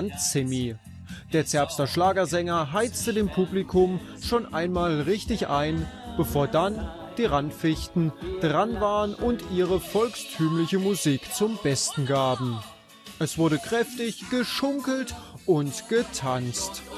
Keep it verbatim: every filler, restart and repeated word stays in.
und Zimmi. Der Zerbster Schlagersänger heizte dem Publikum schon einmal richtig ein, bevor dann die Randfichten dran waren und ihre volkstümliche Musik zum Besten gaben. Es wurde kräftig geschunkelt und getanzt.